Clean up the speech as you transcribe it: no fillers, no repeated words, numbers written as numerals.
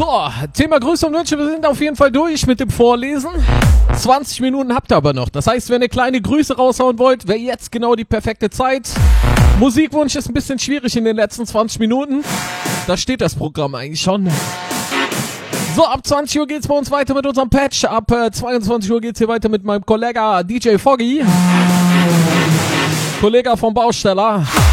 So, Thema Grüße und Wünsche, wir sind auf jeden Fall durch mit dem Vorlesen. 20 Minuten habt ihr aber noch. Das heißt, wenn ihr kleine Grüße raushauen wollt, wäre jetzt genau die perfekte Zeit. Musikwunsch ist ein bisschen schwierig in den letzten 20 Minuten. Da steht das Programm eigentlich schon. So, ab 20 Uhr geht's bei uns weiter mit unserem Patch. Ab 22 Uhr geht's hier weiter mit meinem Kollegen DJ Foggy. Kollege vom Bausteller.